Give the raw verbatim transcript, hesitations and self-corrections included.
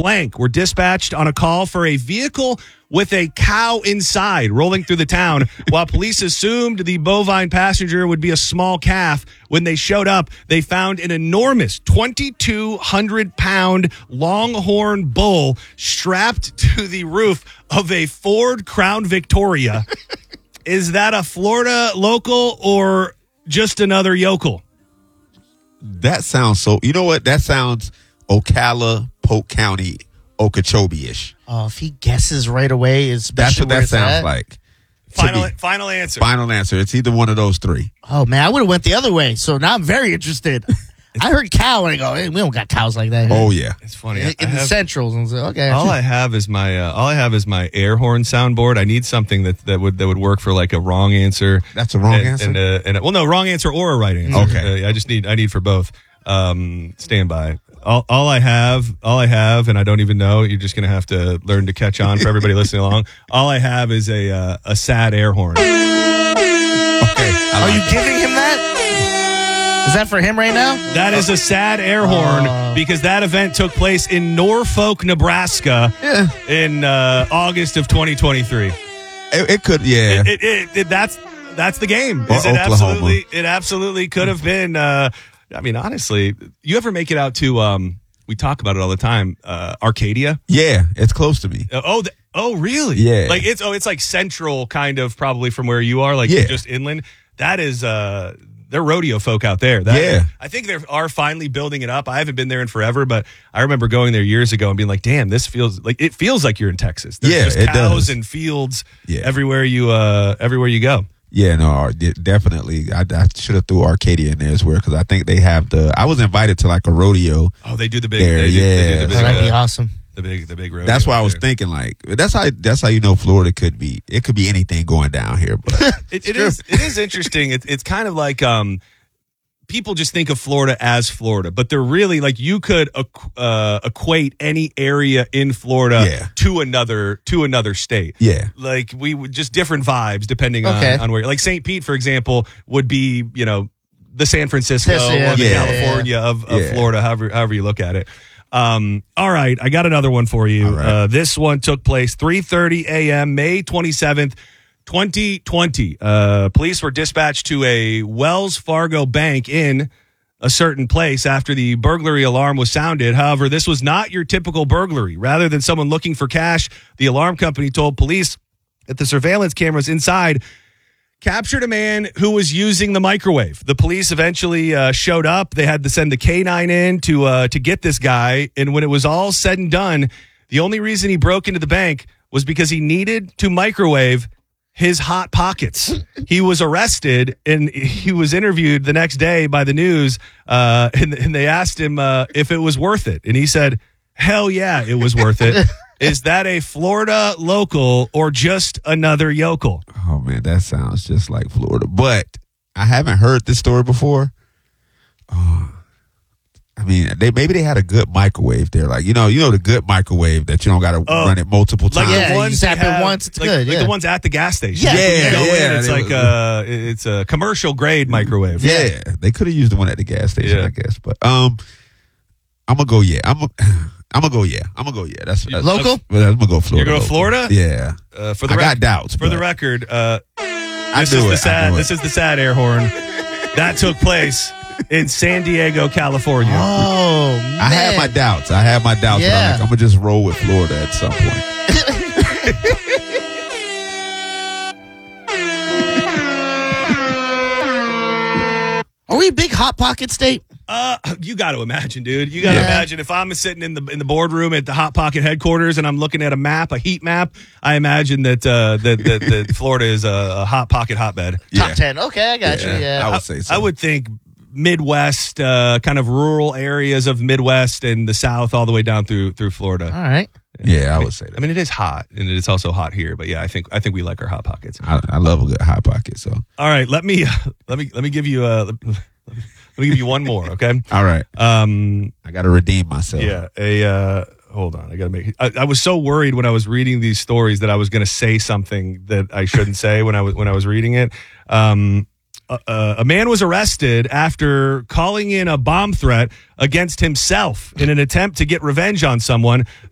blank were dispatched on a call for a vehicle with a cow inside rolling through the town. While police assumed the bovine passenger would be a small calf, when they showed up, they found an enormous twenty-two hundred pound longhorn bull strapped to the roof of a Ford Crown Victoria. Is that a Florida local or just another yokel? That sounds so, you know what? That sounds Ocala, Polk County, Okeechobee-ish. Oh, if he guesses right away, is That's what that sounds at. like. Final, final answer. Final answer. It's either one of those three. Oh, man, I would have went the other way, so now I'm very interested. I heard cow, and I go, hey, we don't got cows like that here. Oh, yeah. It's funny. In, in the have, centrals. And so, okay. All I have is my uh, all I have is my air horn soundboard. I need something that, that would that would work for like a wrong answer. That's a wrong and, answer? And, uh, and, well, no, wrong answer or a right answer. Okay. Uh, I just need I need for both. Um, stand by. All, all I have, all I have, and I don't even know. You're just gonna have to learn to catch on for everybody listening along. All I have is a uh, a sad air horn. Okay. Are you giving him that? Is that for him right now? That is a sad air horn uh, because that event took place in Norfolk, Nebraska, yeah. in uh, August of twenty twenty-three. It, it could, yeah. It, it, it, it, that's that's the game. Or Is it Oklahoma. absolutely? It absolutely could have been. Uh, I mean, honestly, you ever make it out to? Um, we talk about it all the time. Uh, Arcadia. Yeah, it's close to me. Uh, oh, the, oh, really? Yeah. Like it's oh, it's like central, kind of probably from where you are, like yeah. just inland. That is. Uh, They're rodeo folk out there. That, yeah. I think they are finally building it up. I haven't been there in forever, but I remember going there years ago and being like, damn, this feels like it feels like you're in Texas. There's yeah, just it cows does. and fields yeah. everywhere you uh, everywhere you go. Yeah, no, definitely. I, I should have threw Arcadia in there as well because I think they have the. I was invited to like a rodeo. Oh, they do the big. There, they do, yeah, they do the big, oh, that'd be uh, awesome. The big, the big rodeo. That's why I was there. thinking like that's how that's how you know Florida could be. It could be anything going down here, but it, it is it is interesting. It, it's kind of like um. People just think of Florida as Florida, but they're really like you could uh, equate any area in Florida yeah. to another to another state. Yeah, like we would just different vibes depending okay. on, on where. Like Saint Pete, for example, would be you know the San Francisco Yes, yeah, or the yeah, California yeah. of, of yeah. Florida, however however you look at it. Um, all right, I got another one for you. Right. Uh, this one took place three thirty a.m. May twenty-seventh. twenty twenty. Uh, police were dispatched to a Wells Fargo bank in a certain place after the burglary alarm was sounded. However, this was not your typical burglary. Rather than someone looking for cash, the alarm company told police that the surveillance cameras inside captured a man who was using the microwave. The police eventually uh, showed up. They had to send the K nine in to uh, to get this guy. And when it was all said and done, the only reason he broke into the bank was because he needed to microwave his Hot Pockets. He was arrested and he was interviewed the next day by the news. Uh, and, and they asked him uh, if it was worth it. And he said, hell yeah, it was worth it. Is that a Florida local or just another yokel? oh man, that sounds just like Florida. But I haven't heard this story before. Oh, I mean, they maybe they had a good microwave there, like you know, you know the good microwave that you don't got to Oh, run it multiple Like times. Yeah, the you ones zap they it have- once, it's like, good, Like yeah. the ones at the gas station. Yeah, When you yeah, go in, yeah, it's they like was- uh, it's a commercial grade microwave. Yeah, they could have used the one at the gas station, Yeah. I guess. But um, I'm gonna go. Yeah, I'm. A, I'm gonna go. Yeah, I'm gonna go. Yeah, that's, that's Local? Well, I'm gonna go Florida. You're going local. Florida? Yeah. Uh, for the I rec- got doubts. For the but record, uh, I this knew is it. the I sad. knew it. This is the sad air horn that took place in San Diego, California. Oh, man. I had my doubts. I had my doubts. But Yeah. I'm, like, I'm gonna just roll with Florida at some point. Are we a big Hot Pocket state? Uh, you got to imagine, dude. You got to Yeah. imagine if I'm sitting in the in the boardroom at the Hot Pocket headquarters and I'm looking at a map, a heat map. I imagine that uh, that, that that Florida is a, a Hot Pocket hotbed. Top Yeah. ten. Okay, I got Yeah, you. Yeah. I would say so. I would think Midwest, uh, kind of rural areas of Midwest and the South, all the way down through through Florida. All right. Yeah, I would say that. I mean, it is hot, and it's also hot here. But yeah, I think I think we like our Hot Pockets. I, I love a good hot pocket. So All right, let me let me let me give you uh, let me give you one more, okay? all right, Um, I got to redeem myself. yeah, a uh, hold on, I gotta make. I, I was so worried when I was reading these stories that I was going to say something that I shouldn't say when I was when I was reading it. Um, a, a a man was arrested after calling in a bomb threat against himself in an attempt to get revenge on someone.